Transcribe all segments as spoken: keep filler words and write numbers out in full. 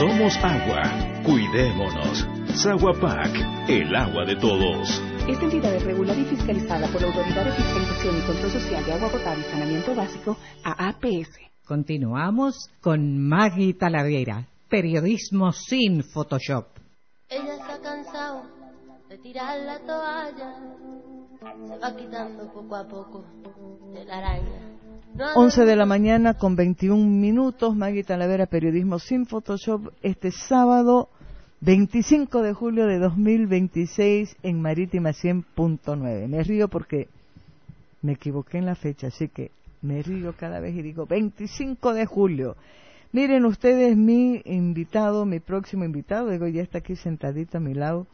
Somos agua. Cuidémonos. Saguapac, el agua de todos. Esta entidad es regulada y fiscalizada por la Autoridad de Fiscalización y Control Social de Agua Potable y Saneamiento Básico, A A P S. Continuamos con Maggie Talavera, periodismo sin Photoshop. Ella se ha cansado de tirar la toalla, se va quitando poco a poco de la araña. once de la mañana con veintiún minutos, Maggie Talavera, periodismo sin Photoshop, este sábado veinticinco de julio de dos mil veintiséis en Marítima cien punto nueve. Me río porque me equivoqué en la fecha, así que me río cada vez y digo veinticinco de julio. Miren ustedes, mi invitado, mi próximo invitado, digo, ya está aquí sentadito a mi lado.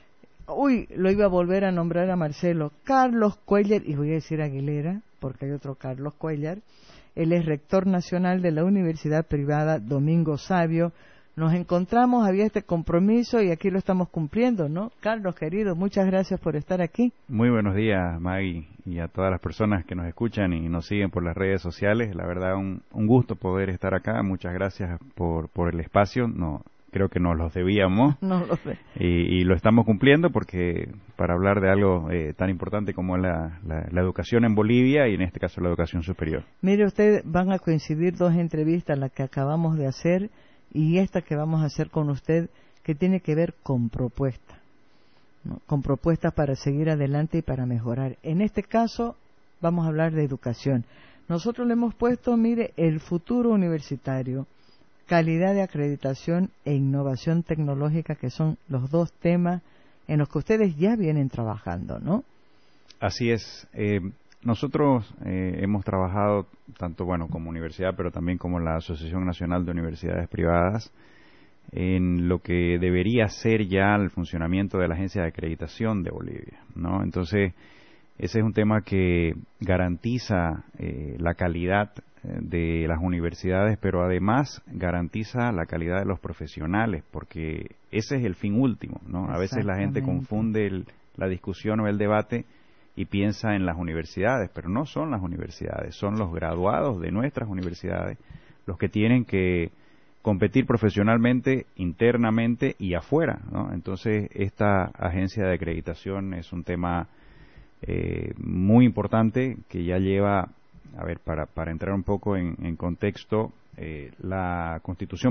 Uy, lo iba a volver a nombrar a Marcelo. Carlos Cuéllar, y voy a decir Aguilera, porque hay otro Carlos Cuéllar. Él es rector nacional de la Universidad Privada Domingo Savio. Nos encontramos, había este compromiso y aquí lo estamos cumpliendo, ¿no? Carlos, querido, muchas gracias por estar aquí. Muy buenos días, Maggie, y a todas las personas que nos escuchan y nos siguen por las redes sociales. La verdad, un, un gusto poder estar acá. Muchas gracias por, por el espacio. No, creo que nos los debíamos. No lo sé. Y, y lo estamos cumpliendo porque para hablar de algo eh, tan importante como la, la, la educación en Bolivia y en este caso la educación superior. Mire, ustedes van a coincidir dos entrevistas, la que acabamos de hacer y esta que vamos a hacer con usted, que tiene que ver con propuestas, ¿no? Con propuestas para seguir adelante y para mejorar. En este caso, vamos a hablar de educación. Nosotros le hemos puesto, mire, el futuro universitario, calidad de acreditación e innovación tecnológica, que son los dos temas en los que ustedes ya vienen trabajando, ¿no? Así es. Eh, Nosotros eh, hemos trabajado tanto, bueno, como universidad, pero también como la Asociación Nacional de Universidades Privadas, en lo que debería ser ya el funcionamiento de la Agencia de Acreditación de Bolivia, ¿no? Entonces, ese es un tema que garantiza eh, la calidad de las universidades, pero además garantiza la calidad de los profesionales, porque ese es el fin último, ¿no? A veces la gente confunde el, la discusión o el debate y piensa en las universidades, pero no son las universidades, son los graduados de nuestras universidades los que tienen que competir profesionalmente, internamente y afuera, ¿no? Entonces, esta agencia de acreditación es un tema eh, muy importante que ya lleva, a ver, para, para entrar un poco en, en contexto, eh, la Constitución